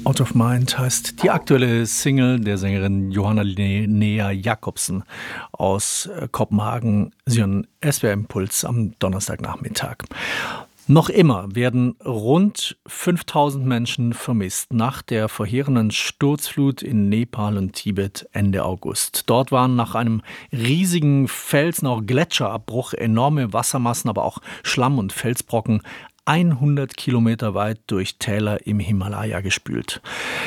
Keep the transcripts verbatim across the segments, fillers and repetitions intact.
Out of Mind heißt die aktuelle Single der Sängerin Johanna Linnea Jacobsen aus Kopenhagen. Sie hören S W R Impuls am Donnerstagnachmittag. Noch immer werden rund fünftausend Menschen vermisst nach der verheerenden Sturzflut in Nepal und Tibet Ende August. Dort waren nach einem riesigen Felsen, auch Gletscherabbruch, enorme Wassermassen, aber auch Schlamm und Felsbrocken hundert Kilometer weit durch Täler im Himalaya gespült.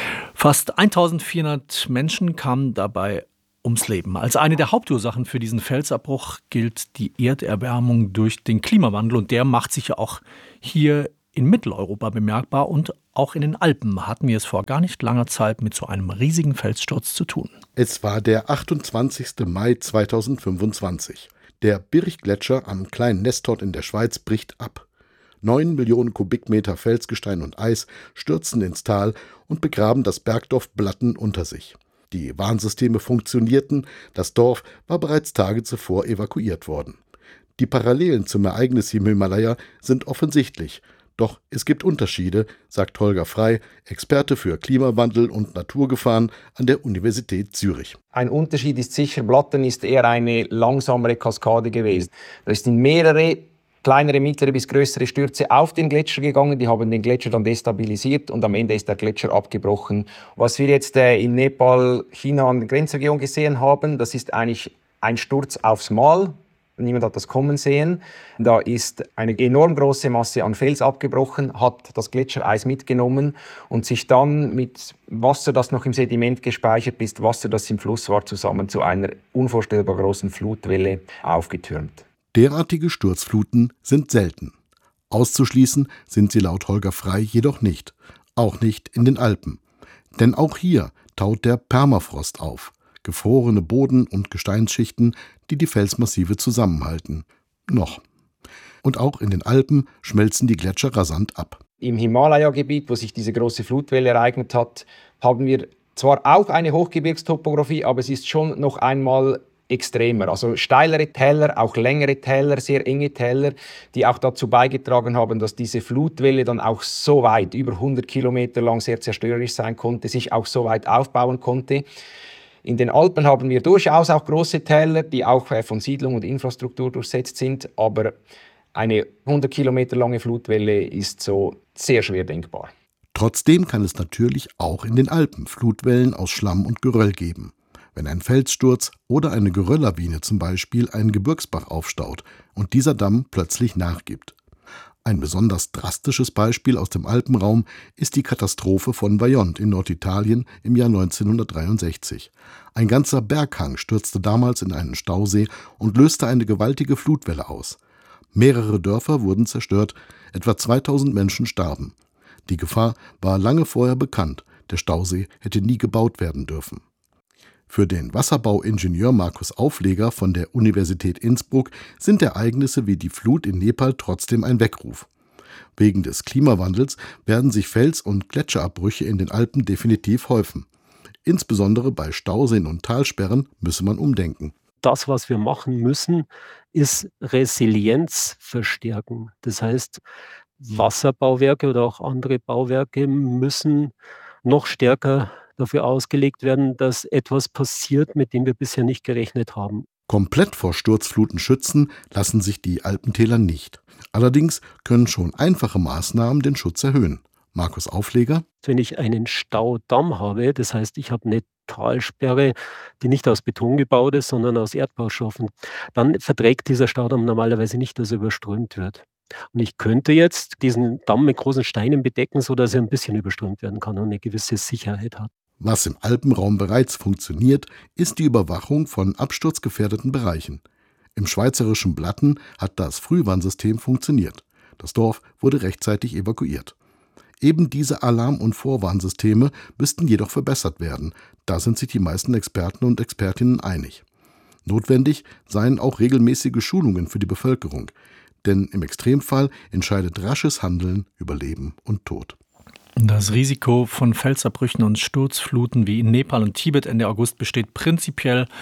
Fast eintausendvierhundert Menschen kamen dabei ums Leben. Als eine der Hauptursachen für diesen Felsabbruch gilt die Erderwärmung durch den Klimawandel. Und der macht sich ja auch hier in Mitteleuropa bemerkbar. Und auch in den Alpen hatten wir es vor gar nicht langer Zeit mit so einem riesigen Felssturz zu tun. Es war der achtundzwanzigste Mai zweitausendfünfundzwanzig. Der Birch-Gletscher am kleinen Nestot in der Schweiz bricht ab. Neun Millionen Kubikmeter Felsgestein und Eis stürzen ins Tal und begraben das Bergdorf Blatten unter sich. Die Warnsysteme funktionierten, das Dorf war bereits Tage zuvor evakuiert worden. Die Parallelen zum Ereignis im Himalaya sind offensichtlich. Doch es gibt Unterschiede, sagt Holger Frey, Experte für Klimawandel und Naturgefahren an der Universität Zürich. Ein Unterschied ist sicher, Blatten ist eher eine langsamere Kaskade gewesen. Das sind mehrere kleinere, mittlere bis größere Stürze auf den Gletscher gegangen. Die haben den Gletscher dann destabilisiert und am Ende ist der Gletscher abgebrochen. Was wir jetzt äh, in Nepal, China an der Grenzregion gesehen haben, das ist eigentlich ein Sturz aufs Mal. Niemand hat das kommen sehen. Da ist eine enorm große Masse an Fels abgebrochen, hat das Gletschereis mitgenommen und sich dann mit Wasser, das noch im Sediment gespeichert ist, Wasser, das im Fluss war, zusammen zu einer unvorstellbar großen Flutwelle aufgetürmt. Derartige Sturzfluten sind selten. Auszuschließen sind sie laut Holger Frey jedoch nicht. Auch nicht in den Alpen. Denn auch hier taut der Permafrost auf. Gefrorene Boden- und Gesteinsschichten, die die Felsmassive zusammenhalten. Noch. Und auch in den Alpen schmelzen die Gletscher rasant ab. Im Himalaya-Gebiet, wo sich diese große Flutwelle ereignet hat, haben wir zwar auch eine Hochgebirgstopographie, aber es ist schon noch einmal extremer. Also steilere Täler, auch längere Täler, sehr enge Täler, die auch dazu beigetragen haben, dass diese Flutwelle dann auch so weit, über hundert Kilometer lang, sehr zerstörerisch sein konnte, sich auch so weit aufbauen konnte. In den Alpen haben wir durchaus auch große Täler, die auch von Siedlung und Infrastruktur durchsetzt sind, aber eine hundert Kilometer lange Flutwelle ist so sehr schwer denkbar. Trotzdem kann es natürlich auch in den Alpen Flutwellen aus Schlamm und Geröll geben. Wenn ein Felssturz oder eine Gerölllawine zum Beispiel einen Gebirgsbach aufstaut und dieser Damm plötzlich nachgibt. Ein besonders drastisches Beispiel aus dem Alpenraum ist die Katastrophe von Vajont in Norditalien im Jahr neunzehnhundertdreiundsechzig. Ein ganzer Berghang stürzte damals in einen Stausee und löste eine gewaltige Flutwelle aus. Mehrere Dörfer wurden zerstört, etwa zweitausend Menschen starben. Die Gefahr war lange vorher bekannt, der Stausee hätte nie gebaut werden dürfen. Für den Wasserbauingenieur Markus Aufleger von der Universität Innsbruck sind Ereignisse wie die Flut in Nepal trotzdem ein Weckruf. Wegen des Klimawandels werden sich Fels- und Gletscherabbrüche in den Alpen definitiv häufen. Insbesondere bei Stauseen und Talsperren müsse man umdenken. Das, was wir machen müssen, ist Resilienz verstärken. Das heißt, Wasserbauwerke oder auch andere Bauwerke müssen noch stärker dafür ausgelegt werden, dass etwas passiert, mit dem wir bisher nicht gerechnet haben. Komplett vor Sturzfluten schützen lassen sich die Alpentäler nicht. Allerdings können schon einfache Maßnahmen den Schutz erhöhen. Markus Aufleger: Wenn ich einen Staudamm habe, das heißt, ich habe eine Talsperre, die nicht aus Beton gebaut ist, sondern aus Erdbaustoffen, dann verträgt dieser Staudamm normalerweise nicht, dass er überströmt wird. Und ich könnte jetzt diesen Damm mit großen Steinen bedecken, sodass er ein bisschen überströmt werden kann und eine gewisse Sicherheit hat. Was im Alpenraum bereits funktioniert, ist die Überwachung von absturzgefährdeten Bereichen. Im schweizerischen Blatten hat das Frühwarnsystem funktioniert. Das Dorf wurde rechtzeitig evakuiert. Eben diese Alarm- und Vorwarnsysteme müssten jedoch verbessert werden. Da sind sich die meisten Experten und Expertinnen einig. Notwendig seien auch regelmäßige Schulungen für die Bevölkerung. Denn im Extremfall entscheidet rasches Handeln über Leben und Tod. Das Risiko von Felsabbrüchen und Sturzfluten wie in Nepal und Tibet Ende August besteht prinzipiell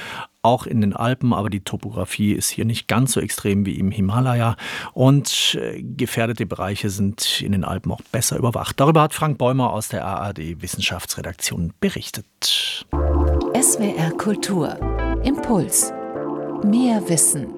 auch in den Alpen, aber die Topografie ist hier nicht ganz so extrem wie im Himalaya und äh, gefährdete Bereiche sind in den Alpen auch besser überwacht. Darüber hat Frank Bäumer aus der A R D-Wissenschaftsredaktion berichtet. S W R Kultur. Impuls. Mehr Wissen.